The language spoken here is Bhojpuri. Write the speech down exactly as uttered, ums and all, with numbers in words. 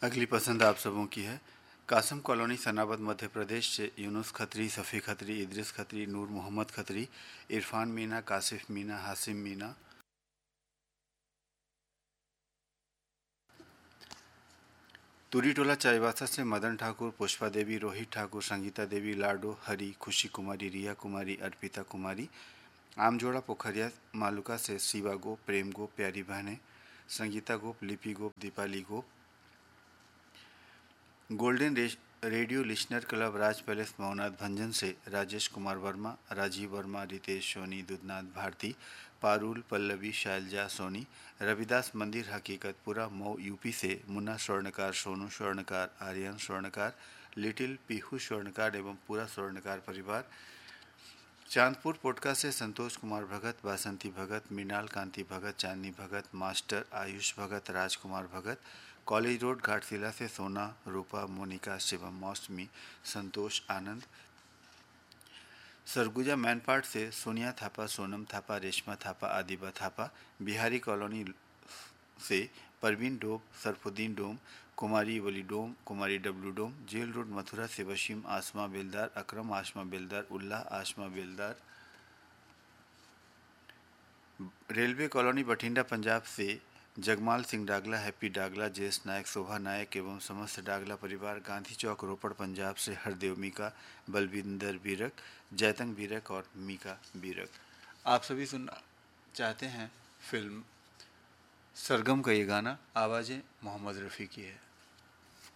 अगली पसंद आप सबों की है। कासम कॉलोनी सनाबद मध्य प्रदेश से यूनुस खत्री, सफ़ी खत्री, इद्रिस खत्री, नूर मोहम्मद खत्री, इरफान मीना, कासिफ मीना, हासिम मीना। तुरी टोला चाईबासा से मदन ठाकुर, पुष्पा देवी, रोहित ठाकुर, संगीता देवी, लाडो, हरी, खुशी कुमारी, रिया कुमारी, अर्पिता कुमारी। आमजोड़ा पोखरिया मालुका से शिवा गोप, प्रेम गोप, प्यारी बहनें, संगीता गोप, लिपि गोप, दीपाली गोप। गोल्डन रेडियो लिसनर क्लब राज पैलेस मौनाथ भंजन से राजेश कुमार वर्मा, राजीव वर्मा, रितेश सोनी, दुधनाथ भारती, पारुल, पल्लवी, शैलजा सोनी। रविदास मंदिर हकीकतपुरा मऊ यूपी से मुन्ना स्वर्णकार, सोनू स्वर्णकार, आर्यन स्वर्णकार, लिटिल पीहू स्वर्णकार एवं पूरा स्वर्णकार परिवार। चांदपुर पोटका से संतोष कुमार भगत, बासंती भगत, मृणाल कांति भगत, चांदनी भगत, मास्टर आयुष भगत, राजकुमार भगत। कॉलेज रोड घाटशिला से सोना, रूपा, मोनिका, शिवम, मौसमी, संतोष, आनंद। सरगुजा मैनपाट से सोनिया थापा, सोनम थापा, रेशमा थापा, आदिबा थापा। बिहारी कॉलोनी से परवीन डोम, सरफुद्दीन डोम, कुमारी वली डोम, कुमारी डब्लू डोम। जेल रोड मथुरा से वशीम, आसमा बेलदार, अकरम, आसमा बेलदार, उल्लाह, आसमा बेलदार। रेलवे कॉलोनी बठिंडा पंजाब से जगमाल सिंह डागला, हैप्पी डागला, जेस नायक, शोभा नायक एवं समस्त डागला परिवार। गांधी चौक रोपड़ पंजाब से हरदेव मीका, बलविंदर बीरक, जयतंग बीरक और मीका बीरक। आप सभी सुनना चाहते हैं फिल्म सरगम का ये गाना। आवाज़ें मोहम्मद रफ़ी की है।